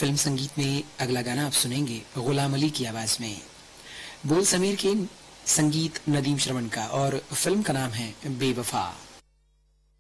Film संगीत में अगला गाना आप सुनेंगे गुलाम अली की आवाज में। बोल समीर के, संगीत नदीम श्रवण का और फिल्म का नाम है बेवफा।